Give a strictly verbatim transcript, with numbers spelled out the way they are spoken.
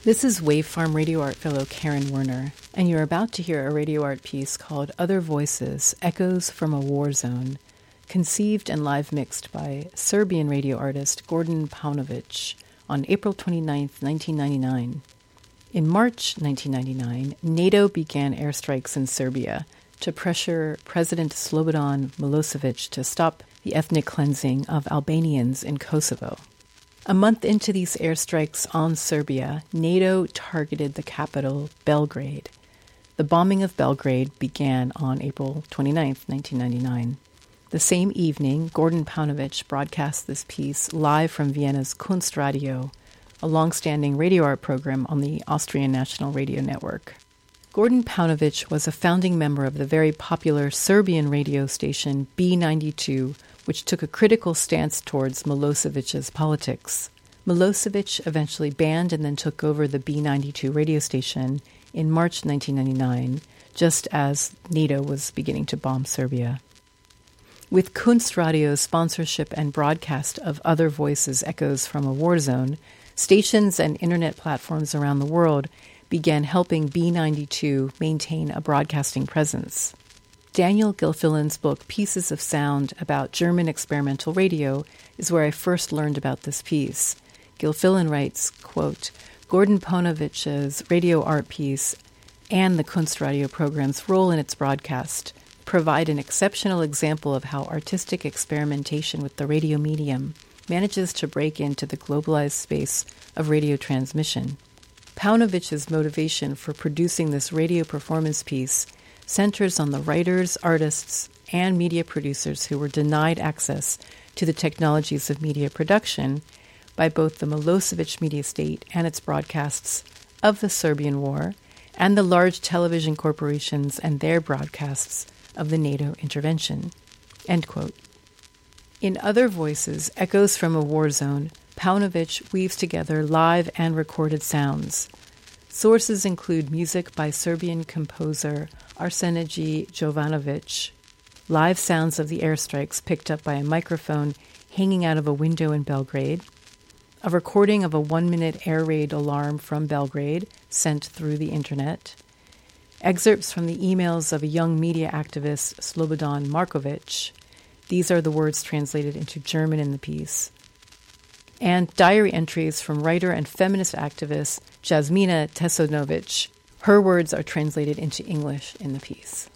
This is Wavefarm Radio Art fellow Karen Werner, and you're about to hear a radio art piece called Other Voices, Echoes from a War Zone, conceived and live mixed by Serbian radio artist Gordon Paunovic on April twenty-ninth, nineteen ninety-nine. In March nineteen ninety-nine, NATO began airstrikes in Serbia to pressure President Slobodan Milosevic to stop the ethnic cleansing of Albanians in Kosovo. A month into these airstrikes on Serbia, NATO targeted the capital, Belgrade. The bombing of Belgrade began on April twenty-ninth, nineteen ninety-nine. The same evening, Gordon Paunovic broadcast this piece live from Vienna's Kunstradio, a long-standing radio art program on the Austrian National Radio Network. Gordon Paunovic was a founding member of the very popular Serbian radio station B ninety-two, which took a critical stance towards Milosevic's politics. Milosevic eventually banned and then took over the B ninety-two radio station in March nineteen ninety-nine, just as NATO was beginning to bomb Serbia. With Kunstradio's sponsorship and broadcast of Other Voices, Echoes from a War Zone, stations and internet platforms around the world began helping B ninety-two maintain a broadcasting presence. Daniel Gilfillan's book, Pieces of Sound, about German experimental radio, is where I first learned about this piece. Gilfillan writes, quote, Gordon Paunovic's radio art piece and the Kunstradio program's role in its broadcast provide an exceptional example of how artistic experimentation with the radio medium manages to break into the globalized space of radio transmission. Paunovic's motivation for producing this radio performance piece centers on the writers, artists, and media producers who were denied access to the technologies of media production by both the Milosevic media state and its broadcasts of the Serbian War, and the large television corporations and their broadcasts of the NATO intervention. End quote. In Other Voices, Echoes from a War Zone, Paunovic weaves together live and recorded sounds. Sources include music by Serbian composer Arsenije Jovanovic, live sounds of the airstrikes picked up by a microphone hanging out of a window in Belgrade, a recording of a one-minute air raid alarm from Belgrade sent through the internet, excerpts from the emails of a young media activist, Slobodan Markovic. These are the words translated into German in the piece. And diary entries from writer and feminist activist Jasmina Tesonovic. Her words are translated into English in the piece.